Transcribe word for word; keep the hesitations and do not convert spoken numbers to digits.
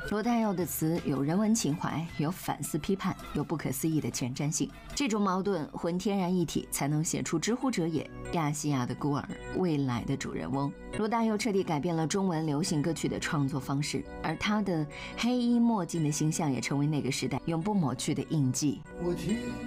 罗大佑的词有人文情怀，有反思批判，有不可思议的前瞻性。这种矛盾浑天然一体，才能写出知乎者也、亚细亚的孤儿、未来的主人翁。罗大佑彻底改变了中文流行歌曲的创作方式，而他的黑衣墨镜的形象也成为那个时代永不抹去的印记。 我去